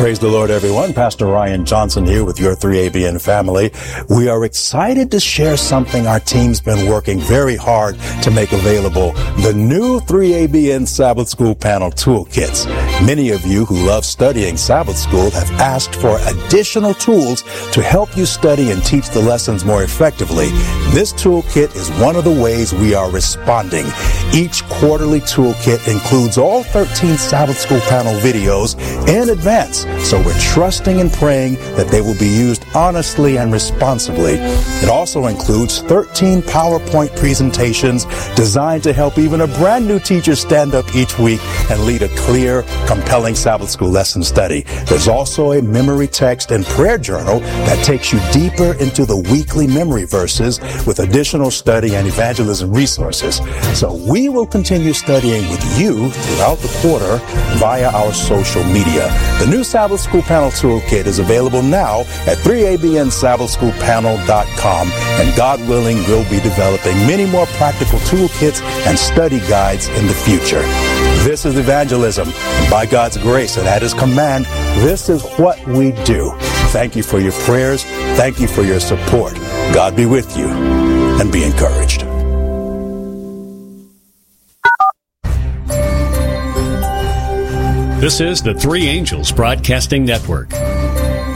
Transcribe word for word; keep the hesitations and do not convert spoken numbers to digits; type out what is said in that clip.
Praise the Lord, everyone. Pastor Ryan Johnson here with your three A B N family. We are excited to share something our team's been working very hard to make available, the new three A B N Sabbath School Panel Toolkits. Many of you who love studying Sabbath School have asked for additional tools to help you study and teach the lessons more effectively. This toolkit is one of the ways we are responding. Each quarterly toolkit includes all thirteen Sabbath School Panel videos in advance, so we're trusting and praying that they will be used honestly and responsibly. It also includes thirteen PowerPoint presentations designed to help even a brand new teacher stand up each week and lead a clear, compelling Sabbath School lesson study. There's also a memory text and prayer journal that takes you deeper into the weekly memory verses with additional study and evangelism resources. So we will continue studying with you throughout the quarter via our social media. The new Sabbath School Panel Toolkit is available now at three A B N Sabbath School Panel dot com, and God willing, we'll be developing many more practical toolkits and study guides in the future. This is evangelism, and by God's grace and at His command, this is what we do. Thank you for your prayers. Thank you for your support. God be with you, and be encouraged. This is the Three Angels Broadcasting Network.